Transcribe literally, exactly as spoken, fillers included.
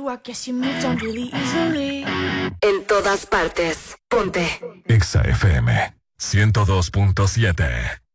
I guess you moved on really easily. En todas partes, ponte Exa F M ciento dos punto siete.